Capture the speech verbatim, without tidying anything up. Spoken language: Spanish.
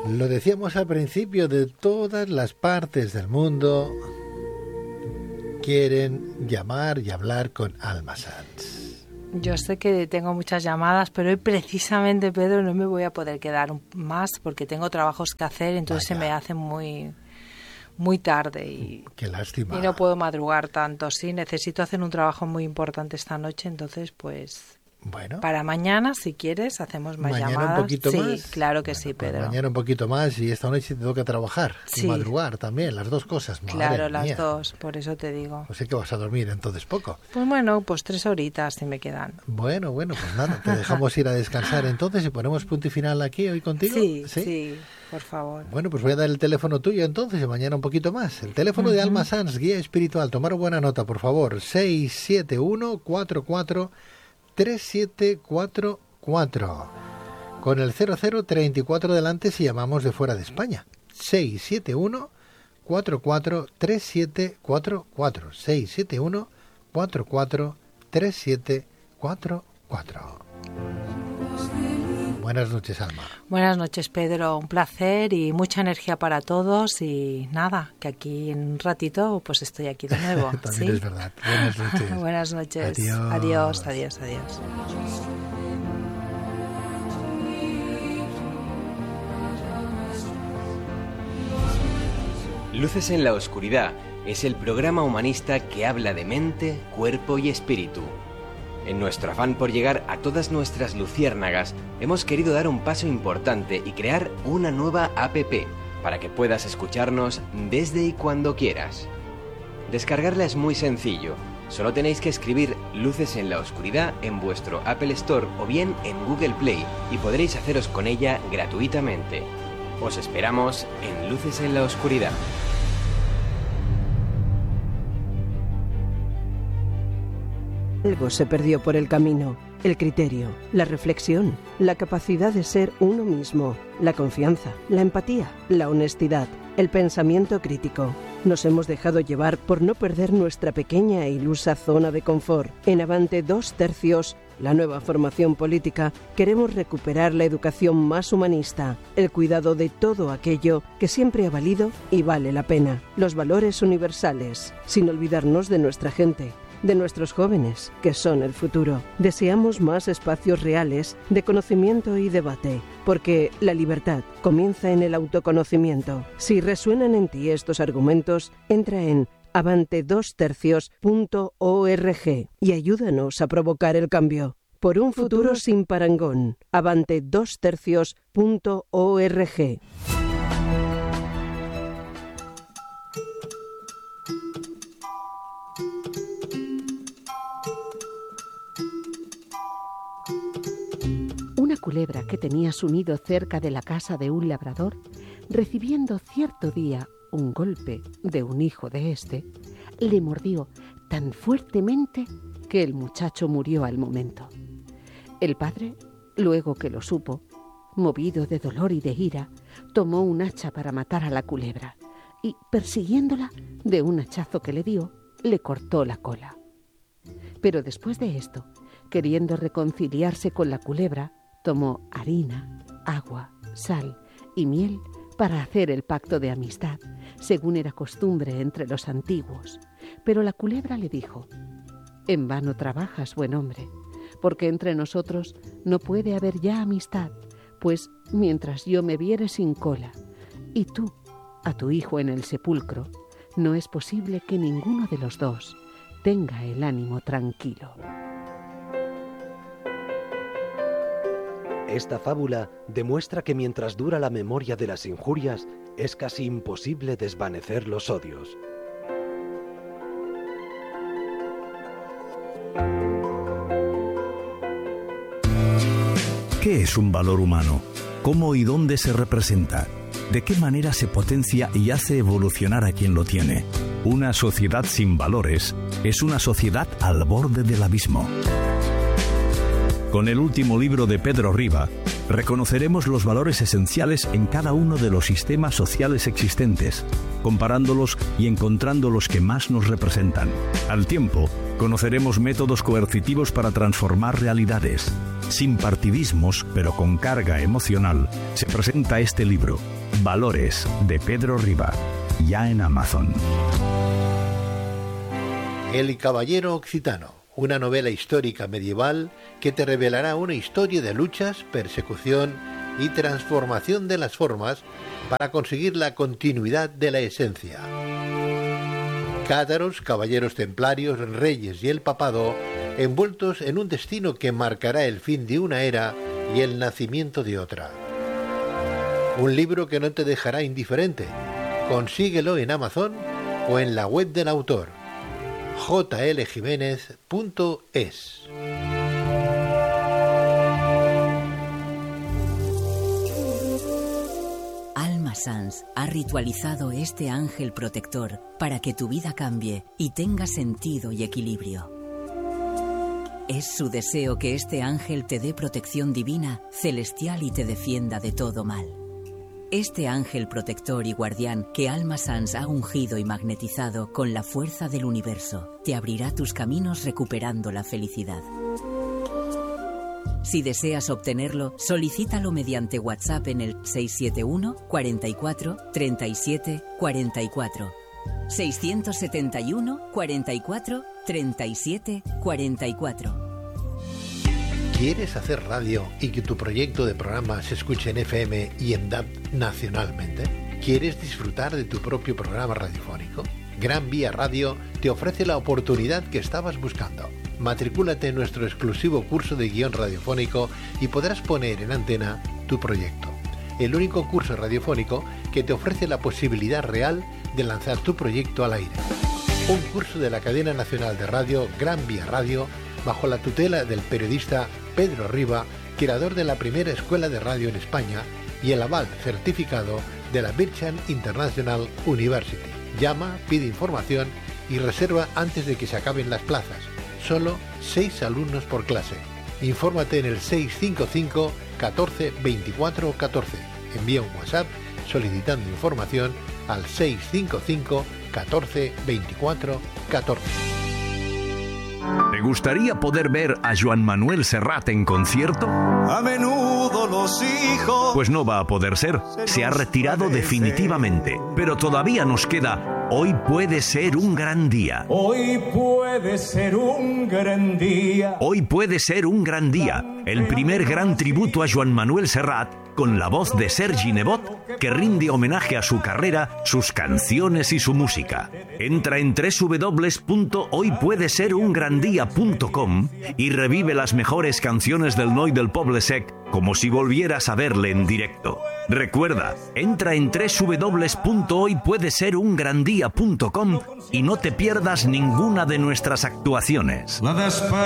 Lo decíamos al principio, de todas las partes del mundo quieren llamar y hablar con Alma Sanz. Yo sé que tengo muchas llamadas, pero hoy precisamente, Pedro, no me voy a poder quedar más porque tengo trabajos que hacer, entonces Vaya. se me hace muy muy tarde y, Qué lástima. y no puedo madrugar tanto. Sí, necesito hacer un trabajo muy importante esta noche, entonces pues... Bueno. Para mañana, si quieres, hacemos más mañana llamadas. un poquito sí, más. claro que bueno, sí, pues Pedro. Mañana un poquito más y esta noche te toca trabajar sí. y madrugar también, las dos cosas. Madre claro, mía. las dos, por eso te digo. Pues sí que vas a dormir entonces poco. Pues bueno, pues tres horitas si me quedan. Bueno, bueno, pues nada, te dejamos ir a descansar entonces y ponemos punto y final aquí hoy contigo. Sí, sí, sí, por favor. Bueno, pues voy a dar el teléfono tuyo entonces y mañana un poquito más. El teléfono uh-huh. de Alma Sanz, guía espiritual. Tomar buena nota, por favor. seis siete uno cuatro cuatro tres siete cuatro cuatro. Con el cero cero treinta y cuatro delante si llamamos de fuera de España. seis siete uno cuatro cuatro tres siete cuatro cuatro. seis siete uno cuatro cuatro tres siete cuatro cuatro. Buenas noches, Alma. Buenas noches, Pedro. Un placer y mucha energía para todos. Y nada, que aquí en un ratito pues estoy aquí de nuevo. También ¿sí? es verdad. Buenas noches. Buenas noches. Adiós. Adiós, adiós, adiós. Luces en la Oscuridad es el programa humanista que habla de mente, cuerpo y espíritu. En nuestro afán por llegar a todas nuestras luciérnagas, hemos querido dar un paso importante y crear una nueva app para que puedas escucharnos desde y cuando quieras. Descargarla es muy sencillo. Solo tenéis que escribir Luces en la Oscuridad en vuestro Apple Store o bien en Google Play y podréis haceros con ella gratuitamente. Os esperamos en Luces en la Oscuridad. Algo se perdió por el camino. El criterio, la reflexión, la capacidad de ser uno mismo, la confianza, la empatía, la honestidad, el pensamiento crítico. Nos hemos dejado llevar por no perder nuestra pequeña e ilusa zona de confort. En Avante dos tercios, la nueva formación política, queremos recuperar la educación más humanista, el cuidado de todo aquello que siempre ha valido y vale la pena, los valores universales, sin olvidarnos de nuestra gente, de nuestros jóvenes, que son el futuro. Deseamos más espacios reales de conocimiento y debate, porque la libertad comienza en el autoconocimiento. Si resuenan en ti estos argumentos, entra en avante dos tercios punto org y ayúdanos a provocar el cambio. Por un futuro sin parangón. avante dos tercios punto org. Una culebra que tenía su nido cerca de la casa de un labrador, recibiendo cierto día un golpe de un hijo de éste, le mordió tan fuertemente que el muchacho murió al momento. El padre, luego que lo supo, movido de dolor y de ira, tomó un hacha para matar a la culebra y, persiguiéndola, de un hachazo que le dio, le cortó la cola. Pero después de esto, queriendo reconciliarse con la culebra, tomó harina, agua, sal y miel para hacer el pacto de amistad, según era costumbre entre los antiguos. Pero la culebra le dijo: «En vano trabajas, buen hombre, porque entre nosotros no puede haber ya amistad, pues mientras yo me viere sin cola y tú a tu hijo en el sepulcro, no es posible que ninguno de los dos tenga el ánimo tranquilo». Esta fábula demuestra que mientras dura la memoria de las injurias, es casi imposible desvanecer los odios. ¿Qué es un valor humano? ¿Cómo y dónde se representa? ¿De qué manera se potencia y hace evolucionar a quien lo tiene? Una sociedad sin valores es una sociedad al borde del abismo. Con el último libro de Pedro Riba, Reconoceremos los valores esenciales en cada uno de los sistemas sociales existentes, comparándolos y encontrando los que más nos representan. Al tiempo, conoceremos métodos coercitivos para transformar realidades. Sin partidismos, pero con carga emocional, se presenta este libro, Valores, de Pedro Riba, ya en Amazon. El Caballero Occitano, una novela histórica medieval que te revelará una historia de luchas, persecución y transformación de las formas para conseguir la continuidad de la esencia. Cátaros, caballeros templarios, reyes y el papado, envueltos en un destino que marcará el fin de una era y el nacimiento de otra. Un libro que no te dejará indiferente. Consíguelo en Amazon o en la web del autor, j l jiménez punto es. Alma Sans ha ritualizado este ángel protector para que tu vida cambie y tenga sentido y equilibrio. Es su deseo que este ángel te dé protección divina, celestial y te defienda de todo mal. Este ángel protector y guardián que Alma Sans ha ungido y magnetizado con la fuerza del universo, te abrirá tus caminos recuperando la felicidad. Si deseas obtenerlo, solicítalo mediante WhatsApp en el seis siete uno, cuarenta y cuatro, treinta y siete, cuarenta y cuatro. seiscientos setenta y uno, cuarenta y cuatro, treinta y siete, cuarenta y cuatro. ¿Quieres hacer radio y que tu proyecto de programa se escuche en F M y en D A B nacionalmente? ¿Quieres disfrutar de tu propio programa radiofónico? Gran Vía Radio te ofrece la oportunidad que estabas buscando. Matricúlate en nuestro exclusivo curso de guión radiofónico y podrás poner en antena tu proyecto. El único curso radiofónico que te ofrece la posibilidad real de lanzar tu proyecto al aire. Un curso de la cadena nacional de radio Gran Vía Radio bajo la tutela del periodista Pedro Riba, creador de la primera escuela de radio en España y el aval certificado de la Bircham International University. Llama, pide información y reserva antes de que se acaben las plazas. Solo seis alumnos por clase. Infórmate en el seis cinco cinco, catorce, veinticuatro, catorce. Envía un WhatsApp solicitando información al seis cinco cinco, catorce, veinticuatro, catorce. ¿Te gustaría poder ver a Joan Manuel Serrat en concierto? A menudo los hijos... Pues no va a poder ser. Se ha retirado definitivamente. Pero todavía nos queda Hoy puede ser un gran día. Hoy puede ser un gran día. Hoy puede ser un gran día. El primer gran tributo a Joan Manuel Serrat con la voz de Sergi Nebot, que rinde homenaje a su carrera, sus canciones y su música. Entra en doble u doble u doble u punto hoy puede ser un gran día punto com y revive las mejores canciones del Noi del Poble Sec como si volvieras a verle en directo. Recuerda, entra en doble u doble u doble u punto hoy puede ser un gran día punto com y no te pierdas ninguna de nuestras actuaciones.